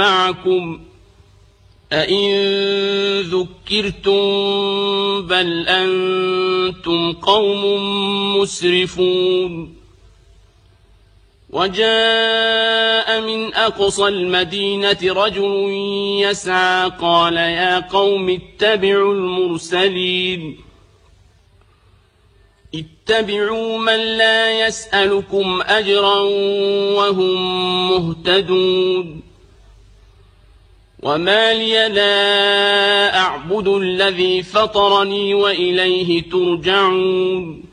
معكم أئن ذكرتم بل أنتم قوم مسرفون وجاء من أقصى المدينة رجل يسعى قال يا قوم اتبعوا المرسلين اتبعوا من لا يسألكم أجرا وهم مهتدون وما لي لا أعبد الذي فطرني وإليه ترجعون